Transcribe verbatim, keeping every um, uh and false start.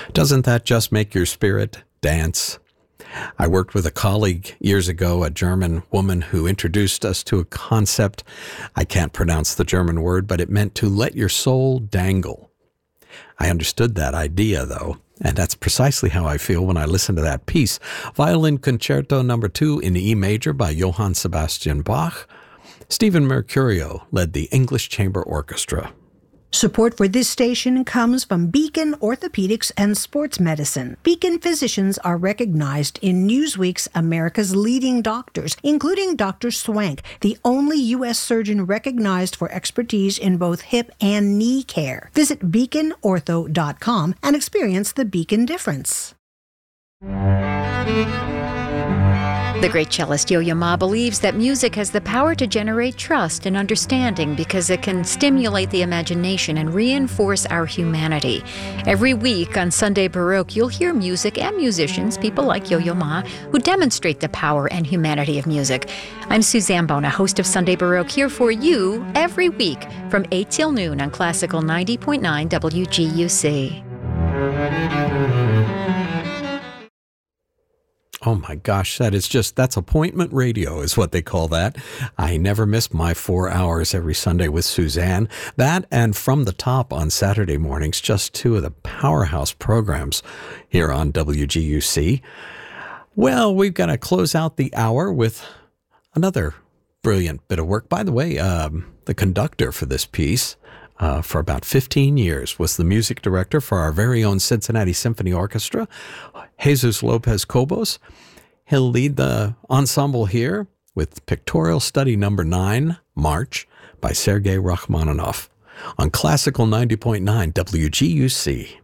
Doesn't that just make your spirit dance? I worked with a colleague years ago, a German woman who introduced us to a concept. I can't pronounce the German word, but it meant to let your soul dangle. I understood that idea, though, and that's precisely how I feel when I listen to that piece. Violin Concerto Number Two in E Major by Johann Sebastian Bach. Stephen Mercurio led the English Chamber Orchestra. Support for this station comes from Beacon Orthopedics and Sports Medicine. Beacon physicians are recognized in Newsweek's America's Leading Doctors, including Doctor Swank, the only U S surgeon recognized for expertise in both hip and knee care. Visit beacon ortho dot com and experience the Beacon difference. The great cellist Yo-Yo Ma believes that music has the power to generate trust and understanding because it can stimulate the imagination and reinforce our humanity. Every week on Sunday Baroque, you'll hear music and musicians, people like Yo-Yo Ma, who demonstrate the power and humanity of music. I'm Suzanne Bona, host of Sunday Baroque, here for you every week from eight till noon on Classical ninety point nine W G U C. Oh my gosh, that is just, that's appointment radio is what they call that. I never miss my four hours every Sunday with Suzanne. That and From the Top on Saturday mornings, just two of the powerhouse programs here on W G U C. Well, we've got to close out the hour with another brilliant bit of work. By the way, um, the conductor for this piece Uh, for about fifteen years, was the music director for our very own Cincinnati Symphony Orchestra, Jesus Lopez Cobos. He'll lead the ensemble here with Pictorial Study Number nine, March, by Sergei Rachmaninoff, on Classical ninety point nine W G U C.